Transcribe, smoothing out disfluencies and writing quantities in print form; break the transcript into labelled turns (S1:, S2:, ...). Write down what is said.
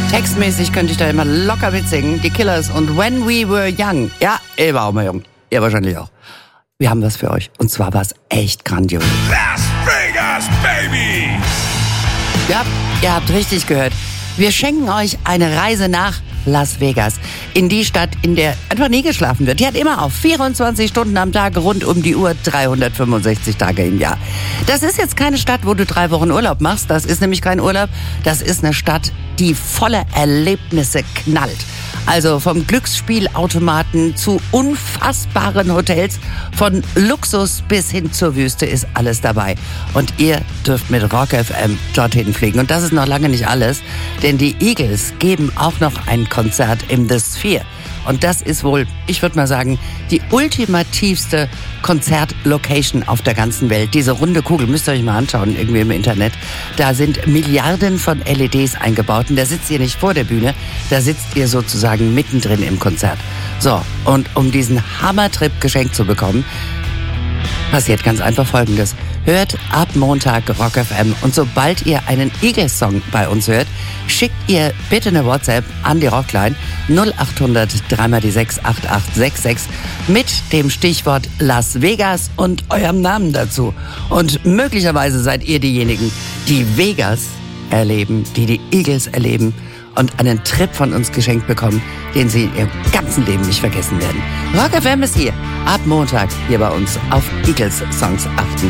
S1: Textmäßig könnte ich da immer locker mitsingen. Die Killers und When We Were Young. Ja, ich war auch mal jung. Ihr wahrscheinlich auch. Wir haben was für euch. Und zwar war es echt grandios.
S2: Las Vegas, baby!
S1: Ja, ihr habt richtig gehört. Wir schenken euch eine Reise nach Las Vegas. In die Stadt, in der einfach nie geschlafen wird. Die hat immer auf 24 Stunden am Tag, rund um die Uhr, 365 Tage im Jahr. Das ist jetzt keine Stadt, wo du 3 Wochen Urlaub machst. Das ist nämlich kein Urlaub. Das ist eine Stadt, die voller Erlebnisse knallt. Also vom Glücksspielautomaten zu unfassbaren Hotels, von Luxus bis hin zur Wüste ist alles dabei. Und ihr dürft mit Rock FM dorthin fliegen. Und das ist noch lange nicht alles, denn die Eagles geben auch noch ein Konzert im The Sphere. Und das ist wohl, ich würde mal sagen, die ultimativste Konzertlocation auf der ganzen Welt. Diese runde Kugel, müsst ihr euch mal anschauen, irgendwie im Internet. Da sind Milliarden von LEDs eingebaut und da sitzt ihr nicht vor der Bühne, da sitzt ihr sozusagen mittendrin im Konzert. So, und um diesen Hammertrip geschenkt zu bekommen, passiert ganz einfach Folgendes. Hört ab Montag Rock FM und sobald ihr einen Eagles-Song bei uns hört, schickt ihr bitte eine WhatsApp an die Rockline 0800 3x6 8866 mit dem Stichwort Las Vegas und eurem Namen dazu. Und möglicherweise seid ihr diejenigen, die Vegas erleben, die Eagles erleben und einen Trip von uns geschenkt bekommen, den sie in ihrem ganzen Leben nicht vergessen werden. Rock FM ist hier, ab Montag hier bei uns auf Eagles Songs achten.